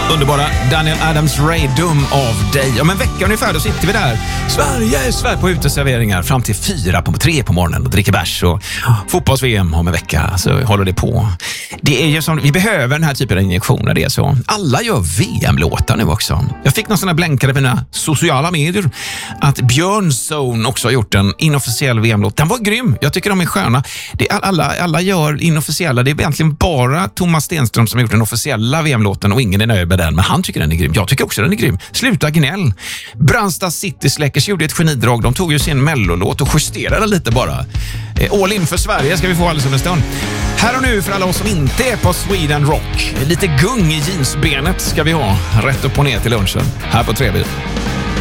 Underbara Daniel Adams-Ray, Dum of Day. Om en vecka ungefär då sitter vi där. Sverige på uteserveringar fram till 3 på morgonen och dricker bärs och fotbolls-VM om en vecka. Så håller det på. Det är ju som, vi behöver den här typen av injektioner. Det är så. Alla gör VM-låtar nu också. Jag fick någon sån här blänkare på mina sociala medier att Björnzone också har gjort en inofficiell VM-låt. Den var grym. Jag tycker de är sköna. Det är alla gör inofficiella. Det är egentligen bara Thomas Stenström som har gjort den officiella VM-låten och ingen är nöjd med den, men han tycker den är grym. Jag tycker också den är grym. Sluta gnäll. Brandsta City Släckers gjorde ett genidrag. De tog ju sin mellolåt och justerade lite bara. All in för Sverige ska vi få alldeles om en stund. Här och nu för alla oss som inte är på Sweden Rock. Lite gung i jeansbenet ska vi ha. Rätt upp och ner till lunchen. Här på Trebil.